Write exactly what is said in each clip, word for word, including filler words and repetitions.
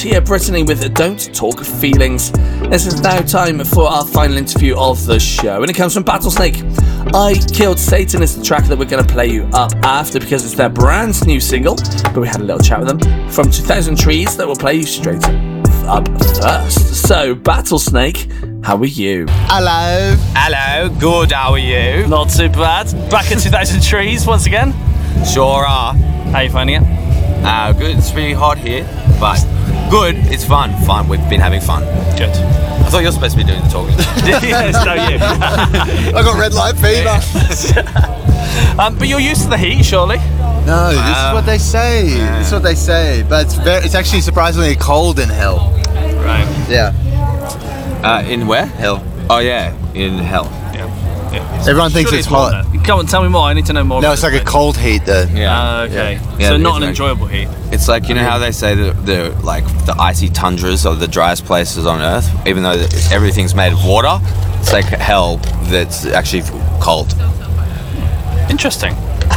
Here, Brittany with Don't Talk Feelings. This is now time for our final interview of the show, and it comes from Battlesnake. I Killed Satan is the track that we're going to play you up after because it's their brand new single, but we had a little chat with them from two thousand Trees that will play you straight up first. So, Battlesnake, how are you? Hello. Hello, good, how are you? Not too bad. Back at two thousand Trees once again. Sure are. How are you finding it? Uh, good, it's pretty hot here, but good, it's fun, fun, we've been having fun. Good. I thought you're supposed to be doing the talking. Yes, no, you. I got red light fever. um, but you're used to the heat, surely? No, this Uh, is what they say. yeah. This is what they say. But it's very, it's actually surprisingly cold in hell. Right. Yeah. Uh, in where? Hell. Oh yeah, in hell. Yeah. yeah. Everyone thinks Surely it's more hot. than that. Come on, tell me more. I need to know more. No, about it's this like a place. cold heat though. Yeah. Uh, okay. Yeah, so it not is an like- enjoyable heat. It's like, you know how they say that the like the icy tundras are the driest places on Earth, even though everything's made of water. It's like hell that's actually cold. Interesting.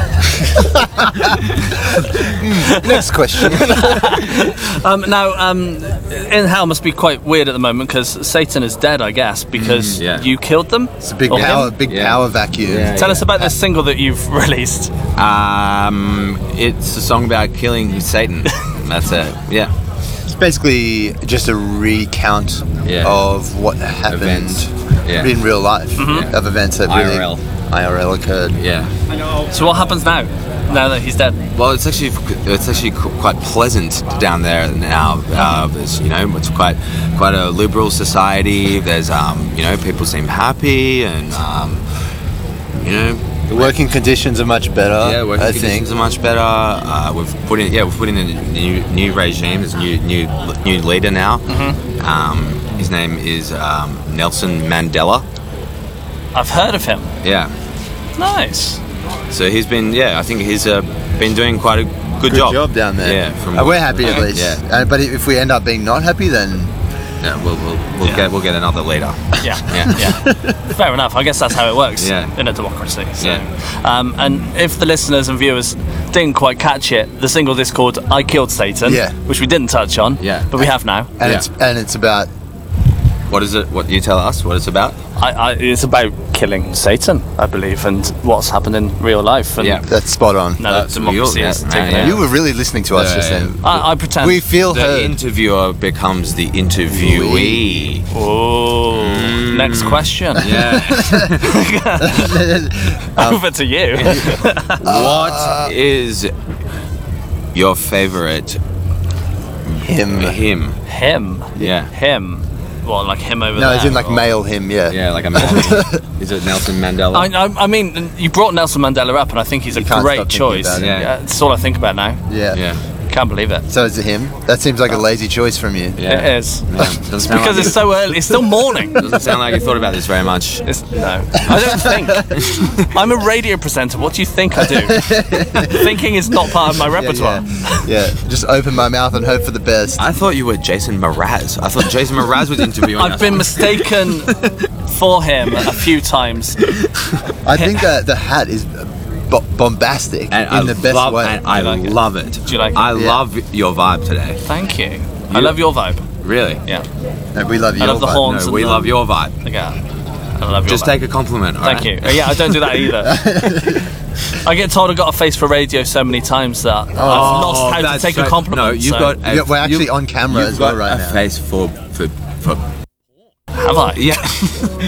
Next question. Um, now, um, in hell must be quite weird at the moment because Satan is dead, I guess, because Mm, yeah. you killed them. It's a big Or him? power, big Yeah. power vacuum. Yeah. Tell us about this single that you've released. Um, it's a song about killing Satan. That's it. Yeah. It's basically just a recount Yeah. of what happened Events. Yeah. in real life, Mm-hmm. of events that really I R L. I R L occurred. Yeah. So what happens now? Now that he's dead? Well, it's actually it's actually qu- quite pleasant down there now. Uh, there's you know it's quite quite a liberal society. There's um you know people seem happy and um you know The working conditions are much better. yeah working I conditions think. are much better. Uh, we've put in yeah we've put in a new new regime. There's a new new new leader now. Mm-hmm. Um, his name is um, Nelson Mandela. I've heard of him. Yeah. Nice. So he's been yeah I think he's uh, been doing quite a good, Good job. down there. Yeah. From, Uh, we're happy at Okay. least. Yeah. Uh, but if we end up being not happy, then Yeah, we'll we'll, we'll Yeah. get we'll get another leader. Yeah. Yeah. Yeah. Fair enough. I guess that's how it works Yeah. in a democracy. So. Yeah. Um, and if the listeners and viewers didn't quite catch it, the single is called I Killed Satan, Yeah. which we didn't touch on, Yeah. but we have now. and Yeah. it's and it's about What is it? What you tell us? What it's about? I, I, it's about killing Satan, I believe, and what's happened in real life. And Yeah. that's spot on. now that That's democracy real, is yeah, taken yeah. over. You were really listening to us Yeah, just yeah. then. I, I pretend. We feel The heard. interviewer becomes the interviewee. Oh, next question. Yeah. Over to you. What is your favorite Him. hymn? Him. Yeah. Him. What, like him over No, there? as in like male him. Yeah. Yeah, like a man. Is it Nelson Mandela? I, I, I mean, you brought Nelson Mandela up, and I think he's a You can't great stop thinking choice. about it. Yeah. Yeah, it's all I think about now. Yeah. yeah. Can't believe it. So is it him? That seems like a lazy choice from you. Yeah. It is. Yeah. Doesn't sound Because like it's so early. It's still morning. Doesn't sound like you thought about this very much. It's, no, I don't think. I'm a radio presenter. What do you think I do? Thinking is not part of my Yeah, repertoire. yeah. Yeah. Just open my mouth and hope for the best. I thought you were Jason Mraz. I thought Jason Mraz was interviewing us. I've been mistaken for him a few times. I think that the hat is bo- bombastic And in I the best love, way. And I like it? love it. Do you like it? I Yeah. love your vibe today. Thank you. I love your vibe. Really? Yeah. No, we love you. I love the horns. No, and we the- love your vibe. Yeah. I love your Just vibe. take a compliment. all Thank right? you. Uh, Yeah, I don't do that either. I get told I got a face for radio so many times that I've lost how to that's take a so- compliment. No, you've so- got. A, Yeah, we're actually you've- on camera you've as well got right a now. face for for for. Have I? Yeah.